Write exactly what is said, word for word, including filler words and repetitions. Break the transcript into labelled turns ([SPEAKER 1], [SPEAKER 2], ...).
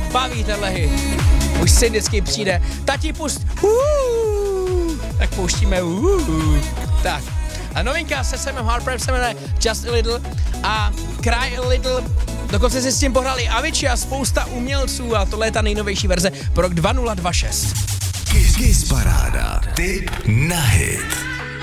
[SPEAKER 1] baví tenhle hit. Už syn vždycky přijde. Tati pust. Uh, tak pouštíme. Uh, tak. A novinka se Samem Harperem se jmenuje Just a Little a Cry a Little. Dokonce si s tím pohrali Avicii a spousta umělců a tohle je ta nejnovější verze pro rok dva tisíce dvacet šest.
[SPEAKER 2] Kiss Paráda. Tip na hit.